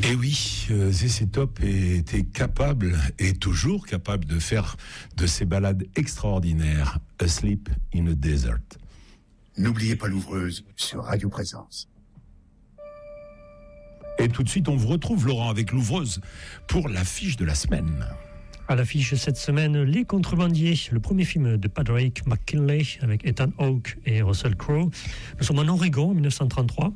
Et oui, ZZ Top était capable, et toujours capable de faire de ces ballades extraordinaires. Asleep in a Desert. N'oubliez pas l'ouvreuse sur Radio Présence. Et tout de suite, on vous retrouve, Laurent, avec l'ouvreuse pour l'affiche de la semaine. À l'affiche cette semaine, Les Contrebandiers, le premier film de Padraig McKinley avec Ethan Hawke et Russell Crowe. Nous sommes en Oregon, en 1933.